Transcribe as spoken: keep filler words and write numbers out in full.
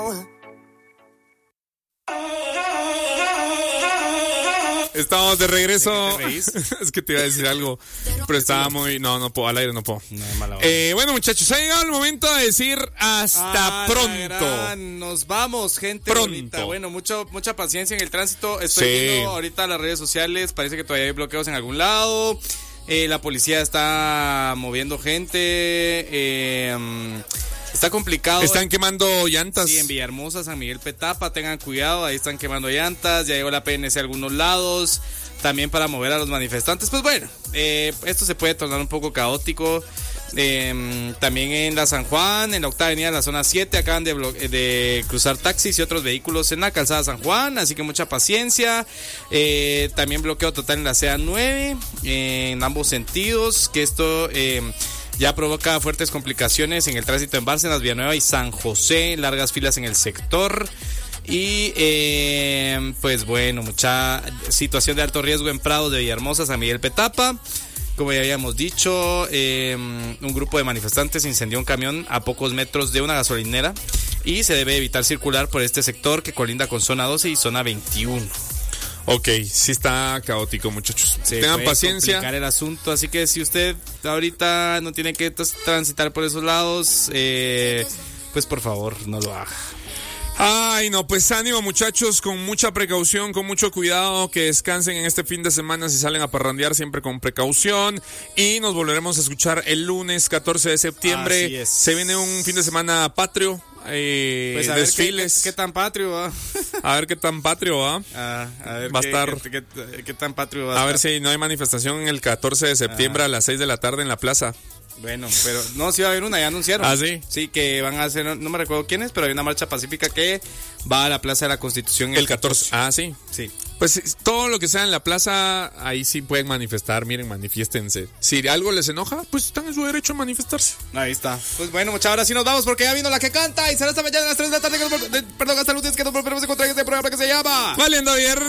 Estamos de regreso. ¿De qué te reís? Es que te iba a decir algo, pero estaba muy... No, no puedo, al aire no puedo. No, mala eh, bueno, muchachos, ha llegado el momento de decir hasta ah, pronto. Gran, nos vamos, gente pronto. bonita. Bueno, mucho, mucha paciencia en el tránsito. Estoy sí. viendo ahorita las redes sociales, parece que todavía hay bloqueos en algún lado. Eh, la policía está moviendo gente. Eh... Um, Está complicado. Están quemando llantas. Sí, en Villahermosa, San Miguel Petapa, tengan cuidado, ahí están quemando llantas, ya llegó la P N C a algunos lados, también para mover a los manifestantes. Pues bueno, eh, esto se puede tornar un poco caótico. Eh, también en la San Juan, en la octava avenida de la zona siete, acaban de, blo- de cruzar taxis y otros vehículos en la calzada San Juan, así que mucha paciencia. Eh, también bloqueo total en la C A nueve, eh, en ambos sentidos, que esto... Eh, ya provoca fuertes complicaciones en el tránsito en Bárcenas, Villanueva y San José, largas filas en el sector. Y eh, pues bueno, mucha situación de alto riesgo en Prados de Villahermosa, San Miguel Petapa. Como ya habíamos dicho, eh, un grupo de manifestantes incendió un camión a pocos metros de una gasolinera y se debe evitar circular por este sector que colinda con zona doce y zona veintiuno. Ok, sí está caótico, muchachos. Se Tengan paciencia. Complicar el asunto, así que si usted ahorita no tiene que transitar por esos lados, eh, pues por favor no lo haga. Ay, no, pues ánimo, muchachos, con mucha precaución, con mucho cuidado, que descansen en este fin de semana si salen a parrandear, siempre con precaución. Y nos volveremos a escuchar el lunes catorce de septiembre. Así es. Se viene un fin de semana patrio. Eh, pues a desfiles. Ver qué, qué, qué tan patrio va. A ver qué tan patrio va. Ah, a ver va a qué, estar. Qué, qué, qué tan patrio va. A, a ver si no hay manifestación el catorce de septiembre ah. a las seis de la tarde en la plaza. Bueno, pero no, sí va a haber una, ya anunciaron. ¿Ah, sí? Sí, que van a hacer, no, no me recuerdo quién es, pero hay una marcha pacífica que va a la Plaza de la Constitución. El, el catorce. Ah, sí. Sí. Pues todo lo que sea en la plaza, ahí sí pueden manifestar, miren, manifiéstense. Si algo les enoja, pues están en su derecho a manifestarse. Ahí está. Pues bueno, muchachos, ahora sí nos vamos porque ya vino la que canta y será hasta mañana a las tres de la tarde, que nos, perdón, hasta el lunes que nos volveremos a encontrar en este programa que se llama Valiendo Viernes.